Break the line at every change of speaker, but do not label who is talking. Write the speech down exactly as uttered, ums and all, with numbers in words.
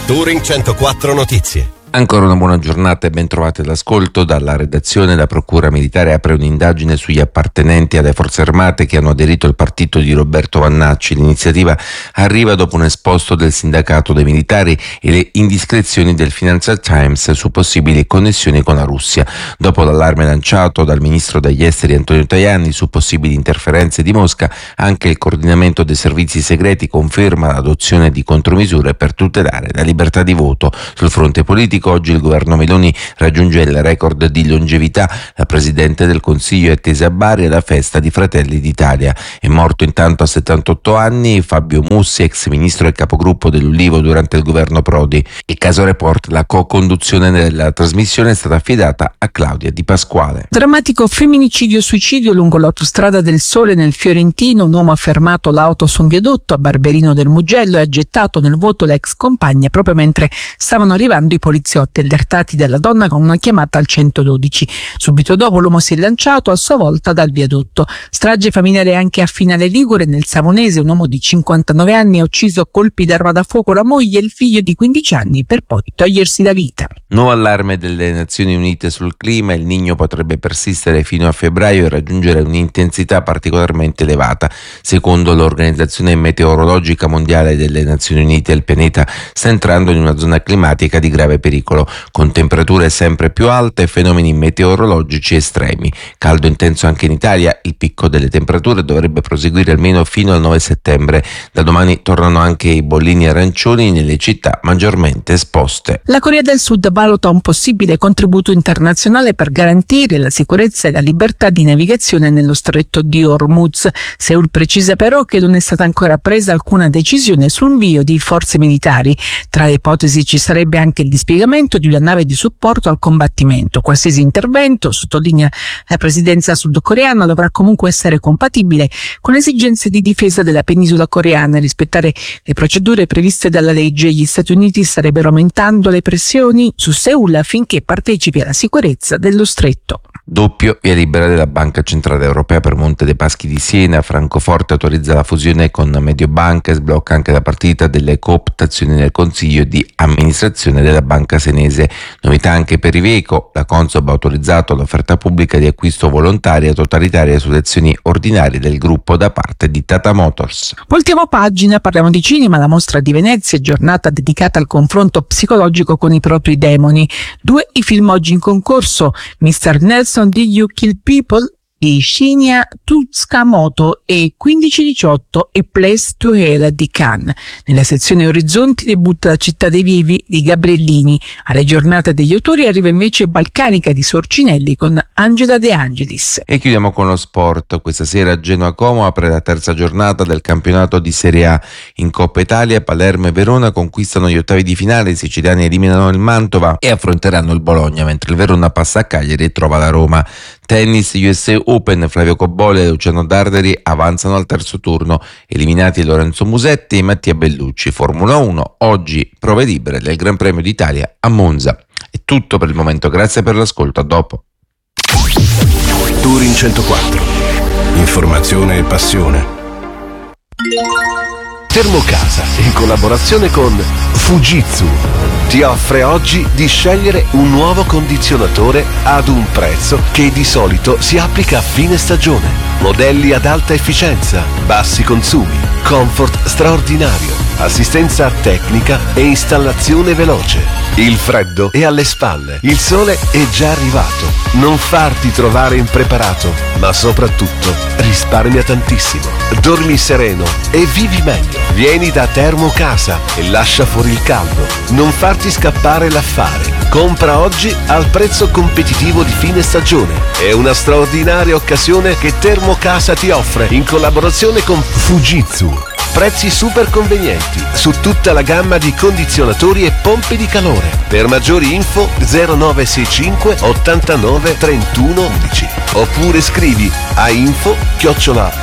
Touring centoquattro Notizie.
Ancora una buona giornata e ben trovate all'ascolto. Dalla redazione la Procura Militare apre un'indagine sugli appartenenti alle forze armate che hanno aderito al partito di Roberto Vannacci. L'iniziativa arriva dopo un esposto del sindacato dei militari e le indiscrezioni del Financial Times su possibili connessioni con la Russia. Dopo l'allarme lanciato dal ministro degli esteri Antonio Tajani su possibili interferenze di Mosca, anche il coordinamento dei servizi segreti conferma l'adozione di contromisure per tutelare la libertà di voto. Sul fronte politico oggi il governo Meloni raggiunge il record di longevità. La Presidente del Consiglio è attesa a Bari alla festa di Fratelli d'Italia. È morto intanto a settantotto anni Fabio Mussi, ex ministro e capogruppo dell'Ulivo durante il governo Prodi. Il caso Report, la co-conduzione della trasmissione è stata affidata a Claudia Di Pasquale.
Drammatico femminicidio-suicidio lungo l'autostrada del Sole nel Fiorentino. Un uomo ha fermato l'auto su un viadotto a Barberino del Mugello e ha gettato nel vuoto l'ex compagna proprio mentre stavano arrivando i poliziotti, allertati dalla donna con una chiamata al centododici. Subito dopo l'uomo si è lanciato a sua volta dal viadotto. Strage familiare anche a Finale Ligure, nel Savonese. Un uomo di cinquantanove anni ha ucciso a colpi d'arma da fuoco la moglie e il figlio di quindici anni per poi togliersi la vita.
Nuovo allarme delle Nazioni Unite sul clima. Il Niño potrebbe persistere fino a febbraio e raggiungere un'intensità particolarmente elevata. Secondo l'Organizzazione Meteorologica Mondiale delle Nazioni Unite, il pianeta sta entrando in una zona climatica di grave pericolo, con temperature sempre più alte e fenomeni meteorologici estremi. Caldo intenso anche in Italia. Il picco delle temperature dovrebbe proseguire almeno fino al nove settembre. Da domani tornano anche i bollini arancioni nelle città maggiormente esposte.
La Corea del Sud valuta un possibile contributo internazionale per garantire la sicurezza e la libertà di navigazione nello stretto di Hormuz. Seul precisa però che non è stata ancora presa alcuna decisione sull'invio di forze militari. Tra le ipotesi ci sarebbe anche il dispiegamento di una nave di supporto al combattimento. Qualsiasi intervento, sottolinea la presidenza sudcoreana, dovrà comunque essere compatibile con le esigenze di difesa della penisola coreana e rispettare le procedure previste dalla legge. Gli Stati Uniti starebbero aumentando le pressioni su Seul affinché partecipi alla sicurezza dello stretto.
Doppio via libera della Banca Centrale Europea per Monte dei Paschi di Siena. Francoforte autorizza la fusione con Mediobanca e sblocca anche la partita delle cooptazioni nel Consiglio di amministrazione della Banca Senese. Novità anche per Iveco. La Consob ha autorizzato l'offerta pubblica di acquisto volontaria totalitaria sulle azioni ordinarie del gruppo da parte di Tata Motors.
Ultima pagina, parliamo di cinema. La mostra di Venezia è giornata dedicata al confronto psicologico con i propri demoni. Due i film oggi in concorso: mister Nelson Did You Kill People di Shinya Tsukamoto e quindici diciotto A Place to Hell di Cannes. Nella sezione Orizzonti debutta La città dei vivi di Gabriellini. Alle giornate degli autori arriva invece Balcanica di Sorcinelli con Angela De Angelis.
E chiudiamo con lo sport. Questa sera Genoa-Como apre la terza giornata del campionato di Serie A. In Coppa Italia Palermo e Verona conquistano gli ottavi di finale, i siciliani eliminano il Mantova e affronteranno il Bologna, mentre il Verona passa a Cagliari e trova la Roma. Tennis U S A Open, Flavio Cobolli e Luciano Darderi avanzano al terzo turno, eliminati Lorenzo Musetti e Mattia Bellucci. Formula uno, oggi prove libere del Gran Premio d'Italia a Monza. È tutto per il momento, grazie per l'ascolto, a dopo.
Touring centoquattro, informazione e passione. Termocasa, in collaborazione con Fujitsu, ti offre oggi di scegliere un nuovo condizionatore ad un prezzo che di solito si applica a fine stagione. Modelli ad alta efficienza, bassi consumi, comfort straordinario, assistenza tecnica e installazione veloce. Il freddo è alle spalle, il sole è già arrivato. Non farti trovare impreparato, ma soprattutto risparmia tantissimo. Dormi sereno e vivi meglio. Vieni da Termocasa e lascia fuori il caldo. Non farti scappare l'affare. Compra oggi al prezzo competitivo di fine stagione. È una straordinaria occasione che Termocasa ti offre in collaborazione con Fujitsu. Prezzi super convenienti su tutta la gamma di condizionatori e pompe di calore. Per maggiori info zero nove sei cinque ottantanove trentuno undici oppure scrivi a info chiocciola